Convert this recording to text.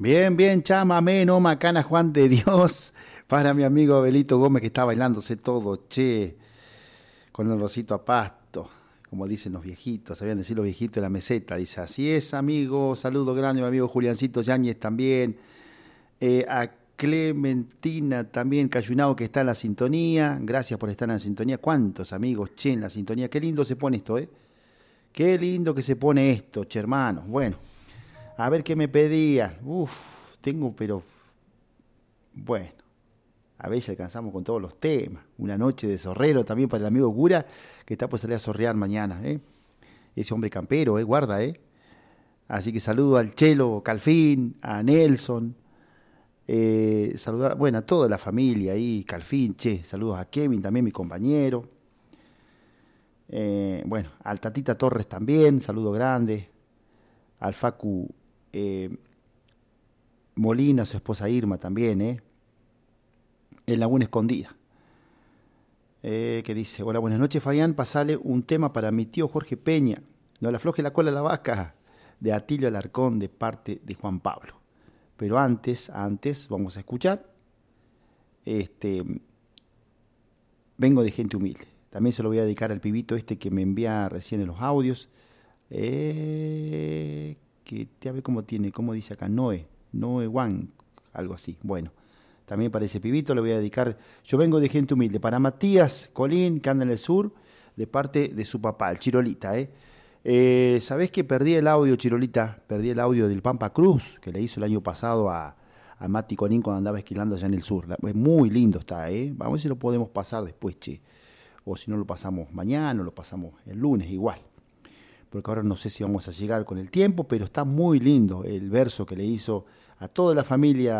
Bien, bien, chámame, no macana Juan de Dios. Para mi amigo Abelito Gómez que está bailándose todo, che, con el rosito a pasto, como dicen los viejitos, sabían decir los viejitos de la meseta. Dice, así es, amigo, saludo grande, mi amigo Juliancito Yáñez también. A Clementina también, Cayunao, que está en la sintonía. Gracias por estar en la sintonía. ¿Cuántos amigos, che, en la sintonía? Qué lindo se pone esto, ¿eh? Qué lindo que se pone esto, che, hermanos. Bueno, a ver qué me pedían. Uf, tengo, pero bueno, a veces alcanzamos con todos los temas. Una noche de zorrero también para el amigo cura, que está por salir a zorrear mañana, ¿eh? Ese hombre campero, guarda, ¿eh? Así que saludo al Chelo Calfín, a Nelson, saludar, bueno, a toda la familia ahí, Calfín, che, saludos a Kevin, también mi compañero. Bueno, al Tatita Torres también, saludo grande. Al Facu Molina, su esposa Irma también, en Laguna Escondida. Que dice, hola, buenas noches, Fabián, pasale un tema para mi tío Jorge Peña, no le afloje la cola a la vaca, de Atilio Alarcón, de parte de Juan Pablo. Pero antes, vamos a escuchar, vengo de gente humilde. También se lo voy a dedicar al pibito este que me envía recién en los audios, que a ver cómo tiene, cómo dice acá, Noé Juan, algo así, bueno. También para ese pibito le voy a dedicar, yo vengo de gente humilde, para Matías Colín, que anda en el sur, de parte de su papá, el Chirolita, ¿sabés que perdí el audio, Chirolita? Perdí el audio del Pampa Cruz, que le hizo el año pasado a Mati Colín cuando andaba esquilando allá en el sur. Muy lindo está, Vamos a ver si lo podemos pasar después, che. O si no lo pasamos mañana, o lo pasamos el lunes, igual. Porque ahora no sé si vamos a llegar con el tiempo, pero está muy lindo el verso que le hizo a toda la familia